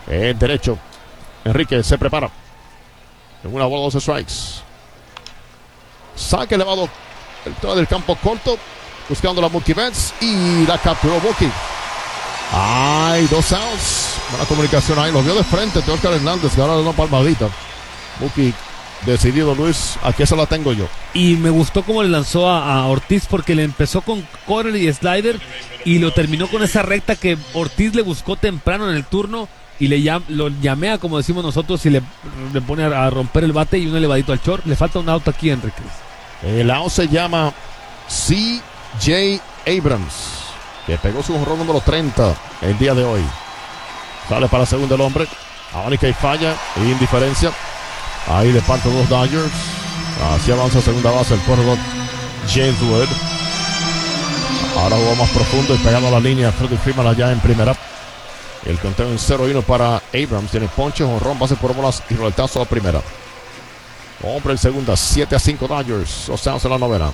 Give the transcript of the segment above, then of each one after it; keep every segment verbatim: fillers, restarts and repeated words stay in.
En derecho. Enrique se prepara. En una bola, dos strikes. Saque elevado. El todo del campo corto. Buscando la Mookie Betts. Y la capturó Mookie. Hay dos outs. Buena comunicación ahí. Lo vio de frente de Oscar Hernández. Que ahora da una palmadita. Mookie decidido, Luis. Aquí se la tengo yo. Y me gustó cómo le lanzó a, a Ortiz, porque le empezó con corner y slider y lo terminó con esa recta que Ortiz le buscó temprano en el turno y le llam, lo llamea, como decimos nosotros, y le, le pone a, a romper el bate y un elevadito al short. Le falta un out aquí, Enrique. El out se llama C J Abrams, que pegó su jonrón número treinta el día de hoy. Sale para segundo el hombre. Aónica y falla. Indiferencia. Ahí de parte de los Dodgers. Así avanza a segunda base el corredor James Wood. Ahora jugó más profundo y pegando a la línea Freddie Freeman allá en primera. El conteo en cero y uno para Abrams. Tiene ponche, jonrón, base por bolas y roletazo a primera. Hombre en segunda, siete a cinco Dodgers. O sea, en la novena.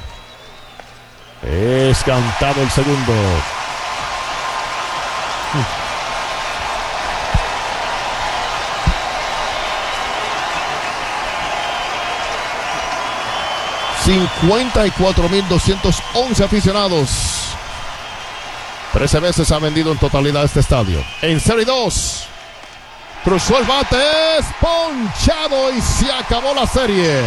Es cantado el segundo. cincuenta y cuatro mil doscientos once aficionados. trece veces ha vendido en totalidad este estadio. En cero y dos. Cruzó el bate. Es ponchado y se acabó la serie.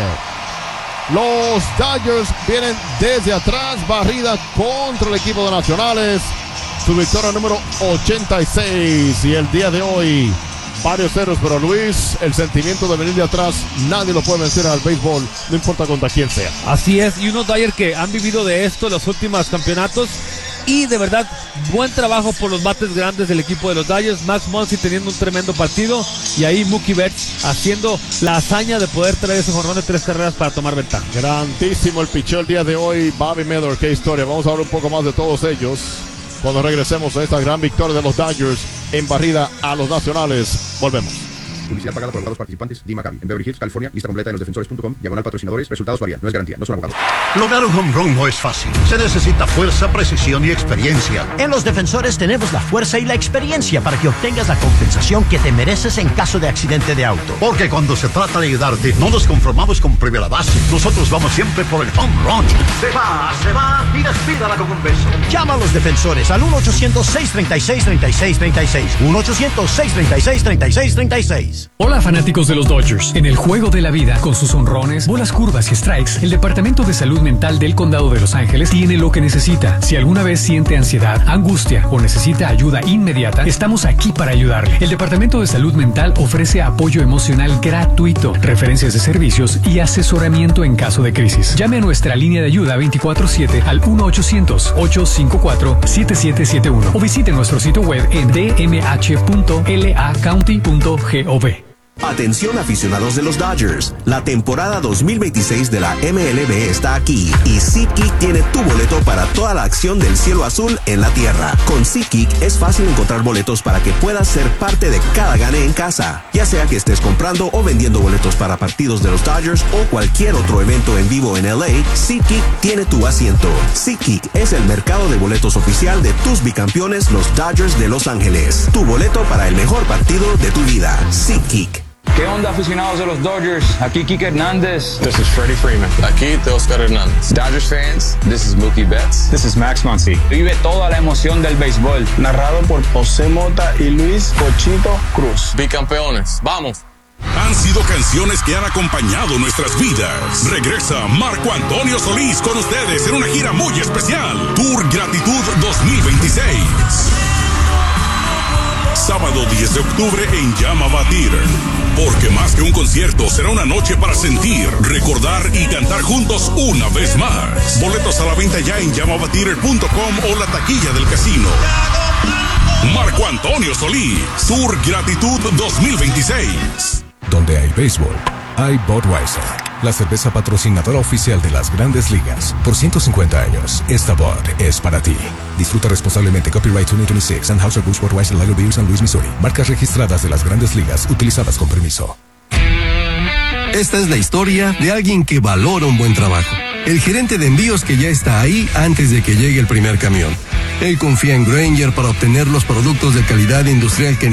Los Dodgers vienen desde atrás. Barrida contra el equipo de Nacionales. Su victoria número ochenta y seis. Y el día de hoy, varios ceros, pero Luis, el sentimiento de venir de atrás, nadie lo puede vencer al béisbol, no importa contra quién sea. Así es, y unos Dodgers que han vivido de esto en los últimos campeonatos, y de verdad, buen trabajo por los bates grandes del equipo de los Dodgers. Max Muncy teniendo un tremendo partido, y ahí Mookie Betts haciendo la hazaña de poder traer ese jonrón de tres carreras para tomar ventaja. Grandísimo el picheo el día de hoy, Bobby Miller, qué historia. Vamos a hablar un poco más de todos ellos cuando regresemos a esta gran victoria de los Dodgers en barrida a los Nacionales. Volvemos. Publicidad pagada por abogados participantes. D. Maccabi. En Beverly Hills, California. Lista completa en los defensores punto com. Diagonal patrocinadores. Resultados varían. No es garantía. No son abogados. Lograr un home run no es fácil. Se necesita fuerza, precisión y experiencia. En Los Defensores tenemos la fuerza y la experiencia para que obtengas la compensación que te mereces en caso de accidente de auto. Porque cuando se trata de ayudarte, no nos conformamos con primera base. Nosotros vamos siempre por el home run. Se va, se va y despídala con un beso. Llama a Los Defensores al uno ochocientos, seis treinta y seis, treinta y seis treinta y seis. uno ochocientos, seis treinta y seis, treinta y seis treinta y seis. Hola fanáticos de los Dodgers. En el juego de la vida, con sus honrones, bolas curvas y strikes, el Departamento de Salud Mental del Condado de Los Ángeles tiene lo que necesita. Si alguna vez siente ansiedad, angustia o necesita ayuda inmediata, estamos aquí para ayudarle. El Departamento de Salud Mental ofrece apoyo emocional gratuito, referencias de servicios y asesoramiento en caso de crisis. Llame a nuestra línea de ayuda veinticuatro siete al uno ochocientos, ocho cinco cuatro, siete siete siete uno o visite nuestro sitio web en d m h punto l a county punto gov. Atención aficionados de los Dodgers, la temporada dos mil veintiséis de la M L B está aquí y SeatGeek tiene tu boleto para toda la acción del cielo azul en la tierra. Con SeatGeek es fácil encontrar boletos para que puedas ser parte de cada gane en casa, ya sea que estés comprando o vendiendo boletos para partidos de los Dodgers o cualquier otro evento en vivo en L A. SeatGeek tiene tu asiento. SeatGeek es el mercado de boletos oficial de tus bicampeones, los Dodgers de Los Ángeles. Tu boleto para el mejor partido de tu vida. SeatGeek. ¿Qué onda, aficionados de los Dodgers? Aquí Kike Hernández. This is Freddie Freeman. Aquí Oscar Hernández. Dodgers fans, this is Mookie Betts. This is Max Muncy. Vive toda la emoción del béisbol. Narrado por José Mota y Luis Cochito Cruz. Bicampeones, ¡vamos! Han sido canciones que han acompañado nuestras vidas. Regresa Marco Antonio Solís con ustedes en una gira muy especial. Tour Gratitud dos mil veintiséis. Sábado diez de octubre en Llama Batir. Porque más que un concierto, será una noche para sentir, recordar y cantar juntos una vez más. Boletos a la venta ya en llama batir punto com o la taquilla del casino. Marco Antonio Solís, Tour Gratitud dos mil veintiséis. Donde hay béisbol, hay Budweiser, la cerveza patrocinadora oficial de las Grandes Ligas. Por ciento cincuenta años, esta Bud es para ti. Disfruta responsablemente. Copyright dos mil veintiséis. Anheuser-Busch Budweiser Lager Beer, San Luis, Missouri. Marcas registradas de las Grandes Ligas utilizadas con permiso. Esta es la historia de alguien que valora un buen trabajo. El gerente de envíos que ya está ahí antes de que llegue el primer camión. Él confía en Grainger para obtener los productos de calidad industrial que